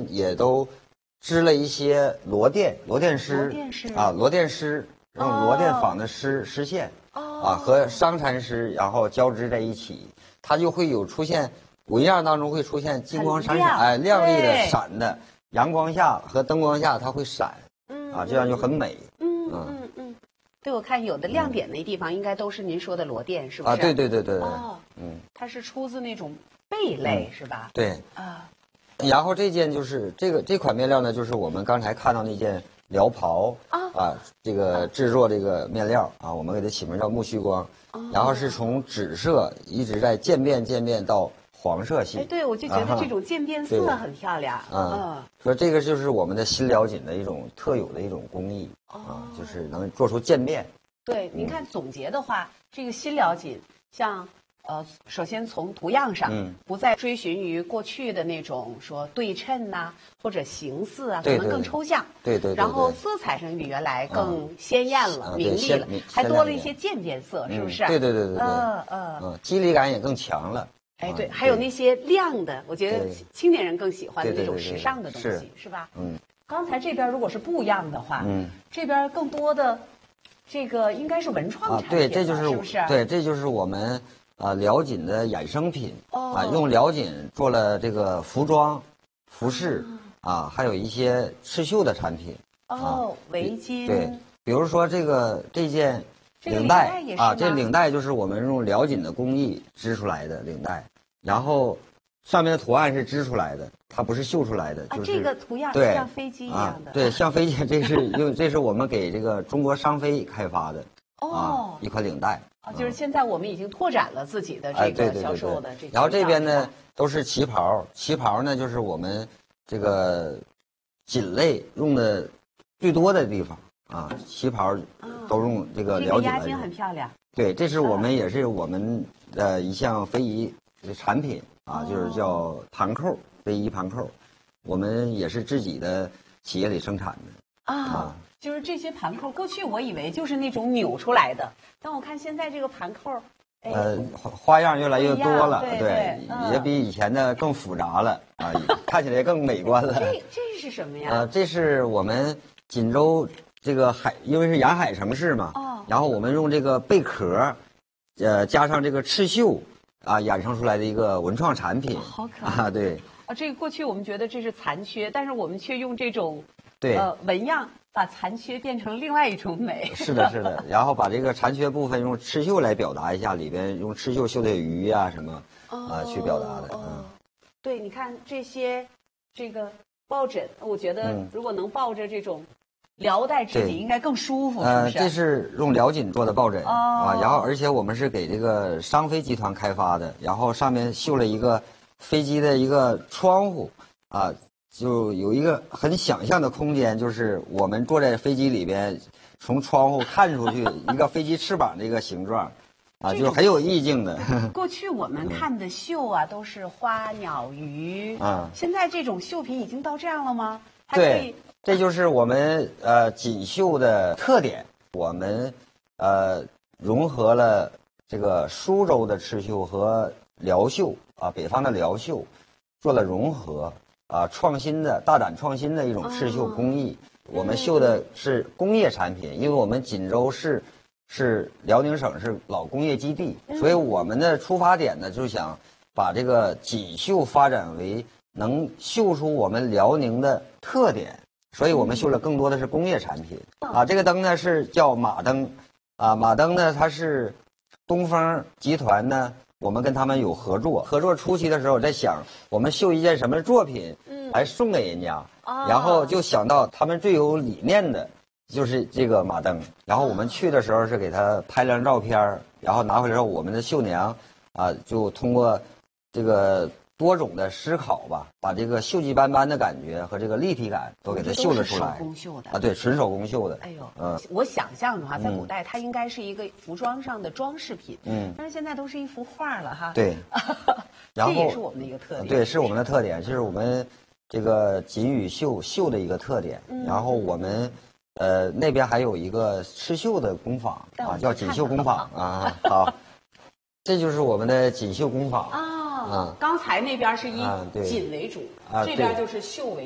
也都织了一些罗甸丝罗甸丝，用罗甸纺的丝线和商蚕丝，然后交织在一起，它就会有出现纹样当中会出现金光闪闪，亮丽的闪的，阳光下和灯光下它会闪，这样就很美。 对，我看有的亮点的地方应该都是您说的罗甸，是不是？ 对。 它是出自那种贝类，是吧？ 对然后这件就是这款面料呢，就是我们刚才看到那件辽袍这个制作这个面料我们给它起名叫木须光，然后是从紫色一直在渐变到黄色系。 对，我就觉得这种渐变色很漂亮。 说这个就是我们的新辽锦的一种特有的一种工艺就是能做出渐变。 对，您看总结的话，这个新辽锦像首先从图样上，不再追寻于过去的那种说对称或者形似可能更抽象。 对。 然后色彩上比原来更鲜艳了、明丽了，还多了一些渐变色，是不是？ 对。肌理感也更强了。 对，还有那些亮的，我觉得青年人更喜欢的那种时尚的东西，是吧？刚才这边如果是不一样的话，这边更多的这个应该是文创产品， 对，这就是是不是？ 对，这就是我们辽锦的衍生品用辽锦做了这个服装、服饰还有一些刺绣的产品围巾。 对，比如说这件领带这领带就是我们用辽锦的工艺织出来的领带，然后上面的图案是织出来的，它不是绣出来的。就是这个图样像飞机一样的。 对，像飞机，这是我们给这个中国商飞开发的一款领带。 就是现在我们已经拓展了自己的这个销售的这个。 然后这边呢都是旗袍，旗袍呢就是我们这个锦类用的最多的地方旗袍都用这个辽锦来。 这个压肩很漂亮。 对，这是我们也是我们的一项非遗产品就是叫盘扣，非遗盘扣，我们也是自己的企业里生产的就是这些盘扣，过去我以为就是那种扭出来的，但我看现在这个盘扣， 花样越来越多了， 对， 也比以前的更复杂了看起来更美观了。 这是什么呀？ 这是我们锦州这个因为是沿海城市嘛，然后我们用这个贝壳，加上这个刺绣衍生出来的一个文创产品。 好可爱对这个过去我们觉得这是残缺，但是我们却用这种纹样。把残缺变成另外一种美。 是的，然后把这个残缺部分用刺绣来表达一下，里边用刺绣绣的鱼什么去表达的。 对，你看这个抱枕，我觉得如果能抱着这种辽带织锦，应该更舒服，是不是？ 这是用辽锦做的抱枕然后而且我们是给这个商飞集团开发的，然后上面绣了一个飞机的一个窗户就有一个很想象的空间，就是我们坐在飞机里边，从窗户看出去一个飞机翅膀的一个形状，就是很有意境的。 过去我们看的绣都是花鸟鱼现在这种绣品已经到这样了吗？ 对，这就是我们锦绣的特点。我们融合了这个苏州的刺绣和辽绣北方的辽绣，做了融合。大胆创新的一种刺绣工艺，我们绣的是工业产品，因为我们锦州市是辽宁省是老工业基地，所以我们的出发点呢，就是想把这个锦绣发展为能绣出我们辽宁的特点，所以我们绣了更多的是工业产品这个灯呢是叫马灯马灯呢它是东风集团呢。我们跟他们有合作初期的时候，在想我们绣一件什么作品，来送给人家，然后就想到他们最有理念的，就是这个马灯。然后我们去的时候是给他拍了张照片，然后拿回来之后，我们的绣娘就通过这个多种的思考吧，把这个锈迹斑斑的感觉和这个立体感都给它绣了出来。 手工绣的对，纯手工绣的。 哎呦，我想象的话，在古代它应该是一个服装上的装饰品，但是现在都是一幅画了哈。 对，然后这也是我们的一个特点。 对，是我们的特点，这是我们这个锦羽绣的一个特点。然后我们那边还有一个刺绣的工坊叫锦绣工坊好，这就是我们的锦绣工坊刚才那边是以锦为主，这边就是绣为主。